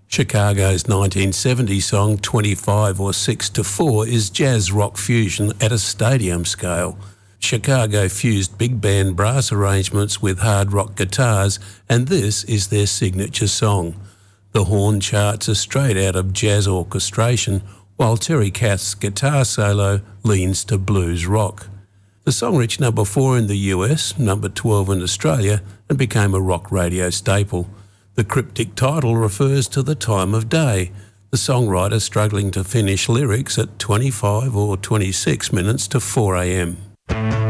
Chicago's 1970 song 25 or 6 to 4 is jazz rock fusion at a stadium scale. Chicago fused big band brass arrangements with hard rock guitars, and this is their signature song. The horn charts are straight out of jazz orchestration, while Terry Kath's guitar solo leans to blues rock. The song reached number 4 in the US, number 12 in Australia, and became a rock radio staple. The cryptic title refers to the time of day, the songwriter struggling to finish lyrics at 25 or 26 minutes to 4 a.m.